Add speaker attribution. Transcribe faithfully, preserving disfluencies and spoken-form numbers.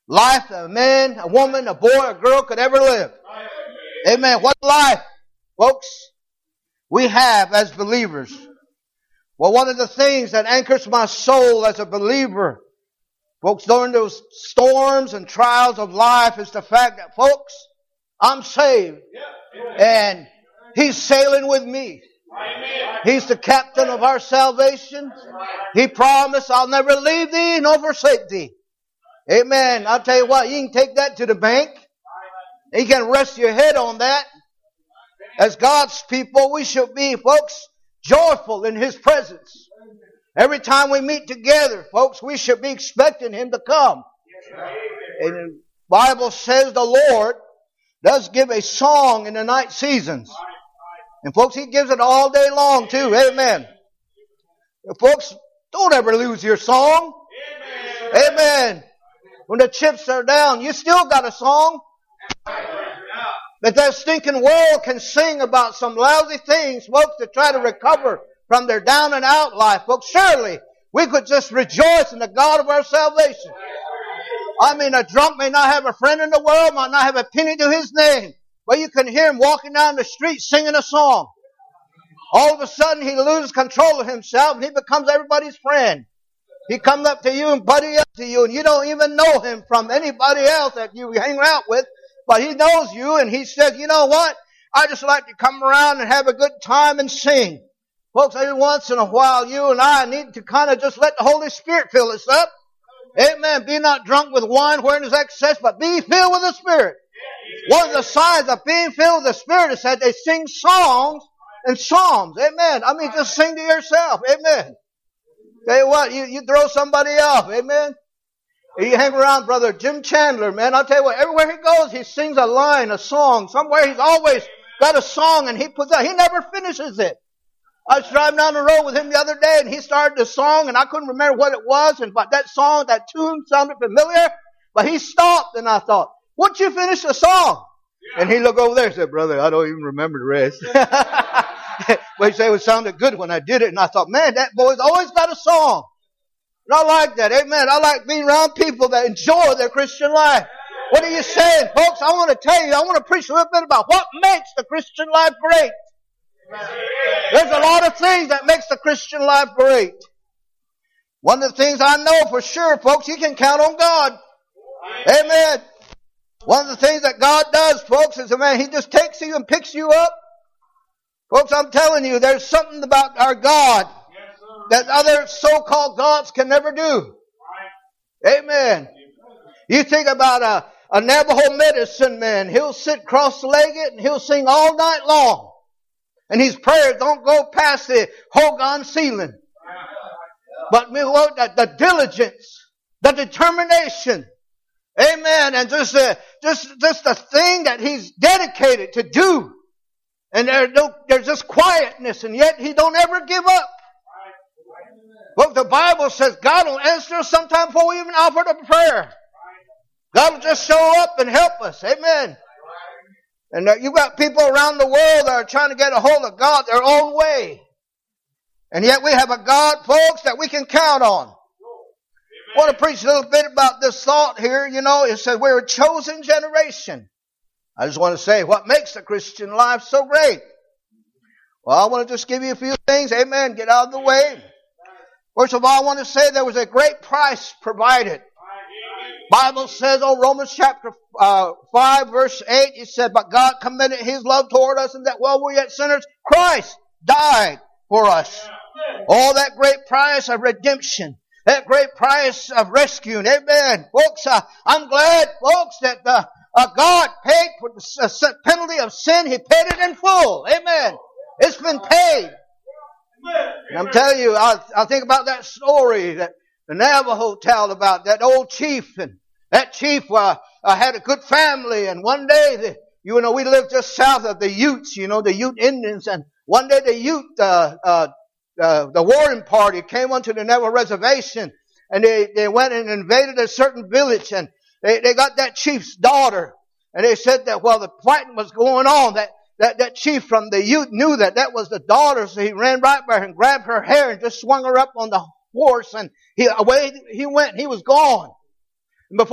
Speaker 1: life a man, a woman, a boy, a girl could ever live. Amen. What life, folks, we have as believers. Well, one of the things that anchors my soul as a believer, folks, during those storms and trials of life is the fact that, folks, I'm saved. And He's sailing with me. He's the captain of our salvation. He promised, I'll never leave thee nor forsake thee. Amen. I'll tell you what, you can take that to the bank. You can rest your head on that. As God's people, we should be, folks, joyful in His presence. Every time we meet together, folks, we should be expecting Him to come. And the Bible says the Lord does give a song in the night seasons. And folks, He gives it all day long too. Amen. And folks, don't ever lose your song. Amen. Amen. When the chips are down, you still got a song. But that stinking world can sing about some lousy things, folks, to try to recover from their down and out life. Folks, surely we could just rejoice in the God of our salvation. I mean, a drunk may not have a friend in the world, might not have a penny to his name, but you can hear him walking down the street singing a song. All of a sudden, he loses control of himself and he becomes everybody's friend. He comes up to you and buddy up to you, and you don't even know him from anybody else that you hang out with, but he knows you, and he says, you know what? I just like to come around and have a good time and sing. Folks, every once in a while, you and I need to kind of just let the Holy Spirit fill us up. Amen. Be not drunk with wine wherein is excess, but be filled with the Spirit. One of the signs of being filled with the Spirit is that they sing songs and psalms. Amen. I mean, just sing to yourself. Amen. Tell you what, you, you throw somebody off. Amen. You hang around Brother Jim Chandler, man. I'll tell you what, everywhere he goes, he sings a line, a song. Somewhere he's always got a song and he puts out, he never finishes it. I was driving down the road with him the other day and he started the song and I couldn't remember what it was, and but that song, that tune sounded familiar, but he stopped and I thought, once you finish the song? Yeah. And he looked over there and said, brother, I don't even remember the rest. But he said it sounded good when I did it, and I thought, man, that boy's always got a song. And I like that. Amen. I like being around people that enjoy their Christian life. What are you saying, folks? I want to tell you, I want to preach a little bit about what makes the Christian life great. There's a lot of things that makes the Christian life great. One of the things I know for sure, folks, you can count on God. Amen. One of the things that God does, folks, is, man, He just takes you and picks you up. Folks, I'm telling you, there's something about our God that other so-called gods can never do. Amen. You think about a, a Navajo medicine man. He'll sit cross-legged and he'll sing all night long. And his prayers don't go past the Hogan ceiling. But the, the diligence, the determination, amen, and just, uh, just, just the thing that he's dedicated to do. And there, there's just quietness, and yet he don't ever give up. Look, the Bible says God will answer us sometime before we even offer the prayer. God will just show up and help us. Amen. And you got people around the world that are trying to get a hold of God their own way. And yet we have a God, folks, that we can count on. I want to preach a little bit about this thought here. You know, it says we're a chosen generation. I just want to say what makes the Christian life so great. Well, I want to just give you a few things. Amen. Get out of the way. First of all, I want to say there was a great price provided. Bible says, oh, Romans chapter uh, five, verse eight, it said, but God commended His love toward us, and that while we were yet sinners, Christ died for us. All that great price of redemption, that great price of rescuing. Amen. Folks, uh, I'm glad, folks, that uh, uh, God paid for the uh, penalty of sin. He paid it in full. Amen. It's been paid. And I'm telling you, I, I think about that story that the Navajo told about, that old chief. And that chief uh, uh, had a good family. And one day, the, you know, we lived just south of the Utes, you know, the Ute Indians. And one day the Ute, uh, uh, uh, the warring party came onto the Navajo reservation. And they, they went and invaded a certain village. And they, they got that chief's daughter. And they said that while the fighting was going on, that That, that chief from the Ute knew that that was the daughter, so he ran right by her and grabbed her hair and just swung her up on the horse, and he, away he went. He was gone.